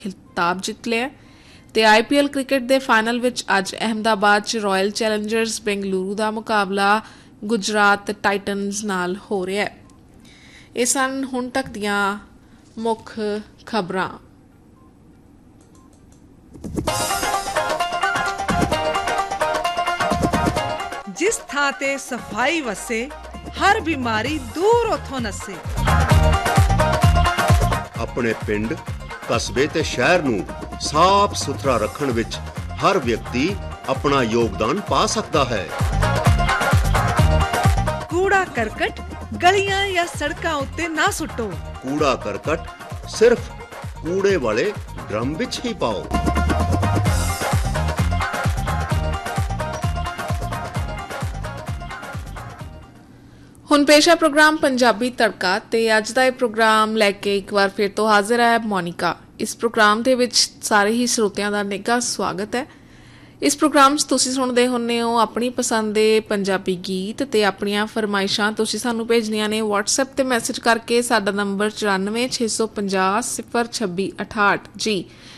ਖਿਤਾਬ ਜਿੱਤ ਲਿਆ। ਤੇ IPL ਕ੍ਰਿਕਟ ਦੇ ਫਾਈਨਲ ਵਿੱਚ ਅੱਜ ਅਹਿਮਦਾਬਾਦ 'ਚ ਰਾਇਲ ਚੈਲੰਜਰਸ ਬੈਂਗਲੁਰੂ ਦਾ ਮੁਕਾਬਲਾ ਗੁਜਰਾਤ ਟਾਈਟਨਸ ਨਾਲ ਹੋ ਰਿਹਾ ਹੈ। ਇਹ ਸਨ ਹੁਣ ਤੱਕ ਦੀਆਂ ਮੁੱਖ ਖਬਰਾਂ। जिस थां ते सफाई वसे हर बीमारी दूर उथों नसे। अपने पिंड कस्बे ते शहर नूं साफ सुथरा रखण विच हर व्यक्ति अपना योगदान पा सकता है। कूड़ा करकट गलियां या सड़कां उत्ते ना सुट्टो। कूड़ा करकट सिर्फ कूड़े वाले ड्रम विच ही पाओ। ਹੁਣ ਪੇਸ਼ ਹੈ ਪ੍ਰੋਗਰਾਮ ਪੰਜਾਬੀ ਤੜਕਾ ਤੇ ਅੱਜ ਦਾ ਇਹ ਪ੍ਰੋਗਰਾਮ ਲੈ ਕੇ ਇੱਕ ਵਾਰ ਫਿਰ ਤੋਂ ਹਾਜ਼ਰ ਹੈ ਮੋਨਿਕਾ। ਇਸ ਪ੍ਰੋਗਰਾਮ ਦੇ ਵਿੱਚ ਸਾਰੇ ਹੀ ਸਰੋਤਿਆਂ ਦਾ ਨਿੱਘਾ ਸਵਾਗਤ ਹੈ। ਇਸ ਪ੍ਰੋਗਰਾਮ 'ਚ ਤੁਸੀਂ ਸੁਣਦੇ ਹੁੰਦੇ ਹੋ ਆਪਣੀ ਪਸੰਦ ਦੇ ਪੰਜਾਬੀ ਗੀਤ ਤੇ ਆਪਣੀਆਂ ਫਰਮਾਇਸ਼ਾਂ ਤੁਸੀਂ ਸਾਨੂੰ ਭੇਜਣੀਆਂ ਨੇ WhatsApp ਤੇ ਮੈਸੇਜ ਕਰਕੇ। ਸਾਡਾ ਨੰਬਰ 946550 02668 ਜੀ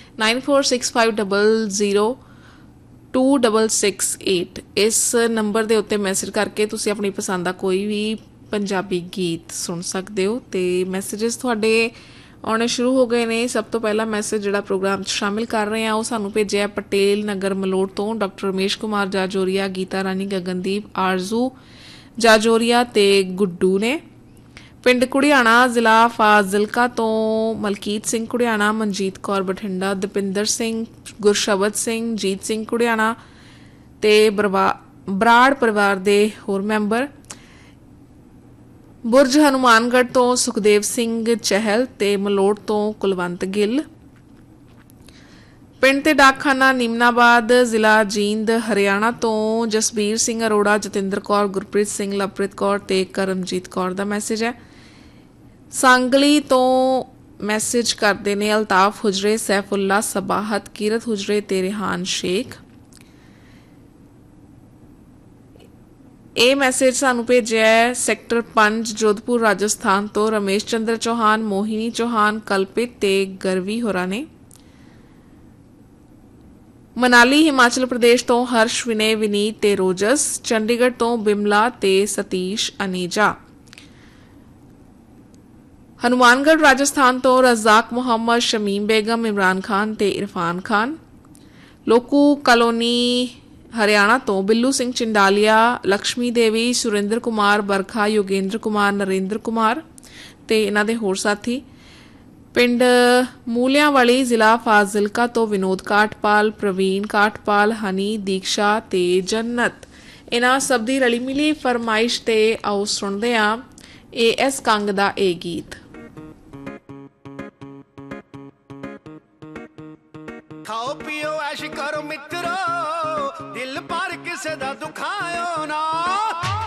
9465002668। ਇਸ ਨੰਬਰ ਦੇ ਉੱਤੇ ਮੈਸੇਜ ਕਰਕੇ ਤੁਸੀਂ ਆਪਣੀ ਪਸੰਦ ਦਾ ਕੋਈ ਵੀ ਪੰਜਾਬੀ ਗੀਤ ਸੁਣ ਸਕਦੇ ਹੋ। ਤੇ ਮੈਸੇजेस ਤੁਹਾਡੇ ਆਉਣੇ ਸ਼ੁਰੂ ਹੋ ਗਏ ਨੇ। ਸਭ ਤੋਂ ਪਹਿਲਾ ਮੈਸੇਜ ਜਿਹੜਾ ਪ੍ਰੋਗਰਾਮ 'ਚ ਸ਼ਾਮਿਲ ਕਰ ਰਹੇ ਹਾਂ ਉਹ ਸਾਨੂੰ ਭੇਜਿਆ ਪਟੇਲ ਨਗਰ ਮਲੋਟ ਤੋਂ ਡਾਕਟਰ ਰਮੇਸ਼ ਕੁਮਾਰ ਜਾਜੋਰੀਆ, ਗੀਤਾ ਰਾਣੀ, ਗਗਨਦੀਪ, ਆਰਜ਼ੂ ਜਾਜੋਰੀਆ ਤੇ ਗੁੱਡੂ ਨੇ। ਪਿੰਡ ਕੁੜਿਆਣਾ ਜ਼ਿਲ੍ਹਾ ਫਾਜ਼ਿਲਕਾ ਤੋਂ ਮਲਕੀਤ ਸਿੰਘ ਕੁੜਿਆਣਾ, ਮਨਜੀਤ ਕੌਰ ਬਠਿੰਡਾ, ਦਪਿੰਦਰ ਸਿੰਘ, ਗੁਰਸ਼ਬਦ ਸਿੰਘ, ਜੀਤ ਸਿੰਘ ਕੁੜਿਆਣਾ ਤੇ ਬਰਾੜ ਪਰਿਵਾਰ ਦੇ ਹੋਰ ਮੈਂਬਰ। ਬੁਰਜ ਹਨੂਮਾਨਗੜ੍ਹ ਤੋਂ ਸੁਖਦੇਵ ਸਿੰਘ ਚਹਿਲ ਤੇ ਮਲੋਟ ਤੋਂ ਕੁਲਵੰਤ ਗਿੱਲ। ਪਿੰਡ ਤੇ ਡਾਕਖਾਨਾ ਨਿਮਨਾਬਾਦ ਜ਼ਿਲ੍ਹਾ ਜੀਂਦ ਹਰਿਆਣਾ ਤੋਂ ਜਸਬੀਰ ਸਿੰਘ ਅਰੋੜਾ, ਜਤਿੰਦਰ ਕੌਰ, ਗੁਰਪ੍ਰੀਤ ਸਿੰਘ, ਲਵਪ੍ਰੀਤ ਕੌਰ ਤੇ ਕਰਮਜੀਤ ਕੌਰ ਦਾ ਮੈਸੇਜ ਹੈ। ਸਾਂਗਲੀ ਤੋਂ ਮੈਸੇਜ ਕਰਦੇ ਨੇ ਅਲਤਾਫ ਹੁਜਰੇ, ਸੈਫੁੱਲਾ ਸਬਾਹਤ, ਕੀਰਤ ਹੁਜਰੇ ਤੇ ਰਿਹਾਨ ਸ਼ੇਖ। ਇਹ ਮੈਸੇਜ ਸਾਨੂੰ ਭੇਜਿਆ ਹੈ ਸੈਕਟਰ 5 ਜੋਧਪੁਰ ਰਾਜਸਥਾਨ ਤੋਂ ਰਮੇਸ਼ ਚੰਦਰ ਚੌਹਾਨ, ਮੋਹਿਨੀ ਚੌਹਾਨ, ਕਲਪਿਤ ਤੇ ਗਰਵੀ ਹੋਰਾਂ ਨੇ। ਮਨਾਲੀ ਹਿਮਾਚਲ ਪ੍ਰਦੇਸ਼ ਤੋਂ ਹਰਸ਼, ਵਿਨੇ, ਵਿਨੀਤ ਤੇ ਰੋਜਸ। ਚੰਡੀਗੜ੍ਹ ਤੋਂ ਬਿਮਲਾ ਤੇ ਸਤੀਸ਼ ਅਨੀਜਾ। ਹਨੂਮਾਨਗੜ੍ਹ ਰਾਜਸਥਾਨ ਤੋਂ ਰਜ਼ਾਕ ਮੁਹੰਮਦ, ਸ਼ਮੀਮ ਬੇਗਮ, ਇਮਰਾਨ ਖਾਨ ਤੇ ਇਰਫਾਨ ਖਾਨ। ਲੋਕੂ ਕਲੋਨੀ ਹਰਿਆਣਾ ਤੋਂ ਬਿੱਲੂ ਸਿੰਘ ਚਿੰਡਾਲੀਆ, ਲక్ష్ਮੀ ਦੇਵੀ, ਸੁਰਿੰਦਰ ਕੁਮਾਰ, ਬਰਖਾ, ਯੋਗੇਂਦਰ ਕੁਮਾਰ, ਨਰਿੰਦਰ ਕੁਮਾਰ ਤੇ ਇਹਨਾਂ ਦੇ ਹੋਰ ਸਾਥੀ। ਪਿੰਡ ਮੂਲਿਆਂਵਾਲੀ ਜ਼ਿਲ੍ਹਾ ਫਾਜ਼ਿਲਕਾ ਤੋਂ ਵਿਨੋਦ ਕਾਠਪਾਲ, ਪ੍ਰਵੀਨ ਕਾਠਪਾਲ, ਹਨੀ, ਦੀਕਸ਼ਾ ਤੇ ਜੰਨਤ। ਇਹਨਾਂ ਸਭ ਦੀ ਰਲੀ ਮਿਲੀ ਫਰਮਾਇਸ਼ ਤੇ ਆਓ ਸੁਣਦੇ ਹਾਂ AS ਕੰਗ ਦਾ ਇਹ ਗੀਤ। ਖਾਓ ਪੀਓ ਐਸ਼ ਕਰੋ ਮਿੱਤਰੋ, ਦਿਲ ਪਰ ਕਿਸੇ ਦਾ ਦੁਖਾਇਓ ਨਾ।